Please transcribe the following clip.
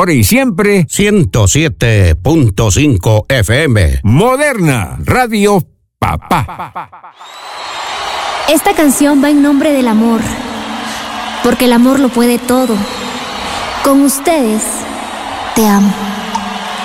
ahora y siempre 107.5 FM. Moderna Radio Papá. Esta canción va en nombre del amor, porque el amor lo puede todo. Con ustedes, te amo.